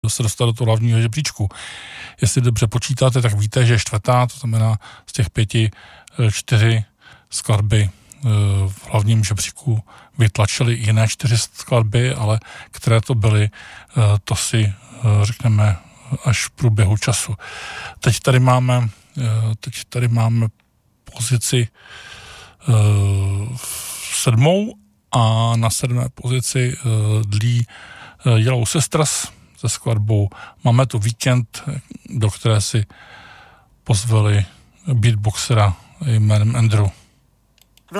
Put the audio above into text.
se dostat do toho hlavního žebříčku. Jestli dobře počítáte, tak víte, že je čtvrtá, to znamená z těch 5, 4 skladby v hlavním žebříku vytlačily jiné 4 skladby, ale které to byly, to si řekneme až v průběhu času. Teď tady máme pozici 7. a na 7. pozici dlí Yellow Sisters se skladbou Máme tu víkend, do které si pozvali beatboxera jménem Andrew.